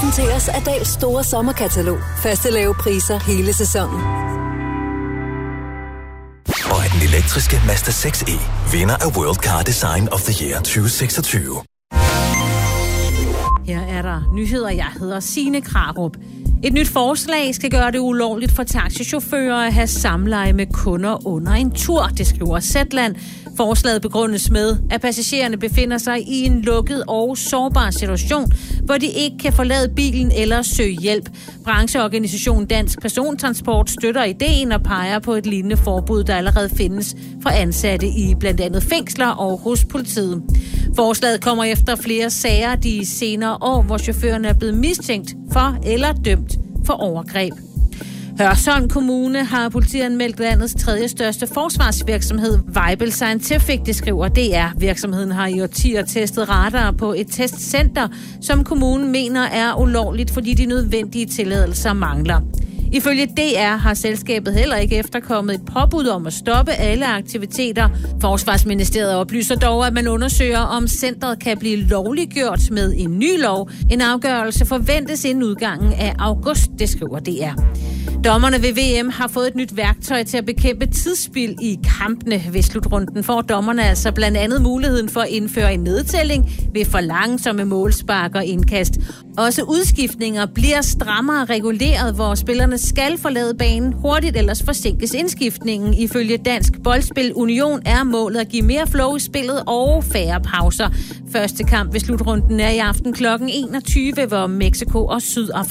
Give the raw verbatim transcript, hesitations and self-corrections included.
præsenteres af Dahls store sommerkatalog. Faste lave priser hele sæsonen. Og af den elektriske Mazda seks E, vinder af World Car Design of the Year tyve seksogtyve. Her er der nyheder. Jeg hedder Signe Krarup. Et nyt forslag skal gøre det ulovligt for taxichauffører at have samleje med kunder under en tur, det skriver Zetland. Forslaget begrundes med, at passagererne befinder sig i en lukket og sårbar situation, hvor de ikke kan forlade bilen eller søge hjælp. Brancheorganisationen Dansk Persontransport støtter ideen og peger på et lignende forbud, der allerede findes for ansatte i blandt andet fængsler og hos politiet. Forslaget kommer efter flere sager de senere år, hvor chaufførerne er blevet mistænkt for eller dømt for overgreb. Hørsholm Kommune har politianmeldt landets tredje største forsvarsvirksomhed, Weibel Scientific, det skriver D R. Virksomheden har i årtier testet radarer på et testcenter, som kommunen mener er ulovligt, fordi de nødvendige tilladelser mangler. Ifølge D R har selskabet heller ikke efterkommet et påbud om at stoppe alle aktiviteter. Forsvarsministeriet oplyser dog, at man undersøger, om centret kan blive lovliggjort med en ny lov. En afgørelse forventes inden udgangen af august, det skriver D R. Dommerne ved V M har fået et nyt værktøj til at bekæmpe tidsspil i kampene. Ved slutrunden får dommerne altså blandt andet muligheden for at indføre en nedtælling ved for langsomme målspark og indkast. Også udskiftninger bliver strammere reguleret, hvor spillerne skal forlade banen hurtigt, ellers forsinkes indskiftningen. Ifølge Dansk Boldspil Union er målet at give mere flow i spillet og færre pauser. Første kamp ved slutrunden er i aften klokken enogtyve, hvor Mexico og Sydafrika